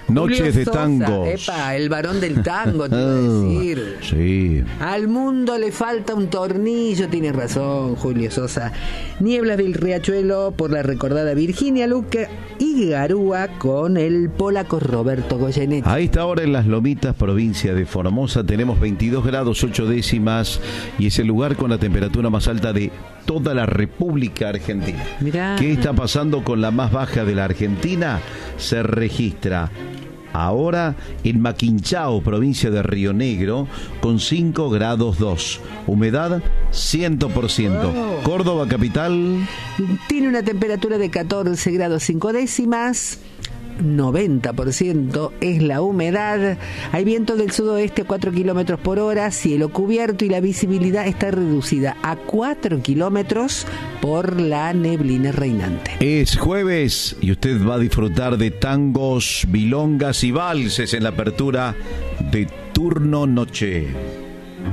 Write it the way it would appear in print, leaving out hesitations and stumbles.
Noches de Sosa, tangos. Epa, el varón del tango, te iba a decir. Sí. Al mundo le falta un tornillo, tienes razón, Julio Sosa. Nieblas del Riachuelo por la recordada Virginia Luque y Garúa con el polaco Roberto Goyeneche. A esta hora en Las Lomitas, provincia de Formosa, tenemos 22 grados 8 décimas y es el lugar con la temperatura más alta de toda la República Argentina. Mirá. ¿Qué está pasando con la más baja de la Argentina? Se registra ahora en Maquinchao, provincia de Río Negro, con 5 grados 2. Humedad 100%. Oh. Córdoba capital. Tiene una temperatura de 14 grados 5 décimas. 90% es la humedad. Hay viento del sudoeste a 4 kilómetros por hora, cielo cubierto y la visibilidad está reducida a 4 kilómetros por la neblina reinante. Es jueves y usted va a disfrutar de tangos, milongas y valses en la apertura de Turno Noche.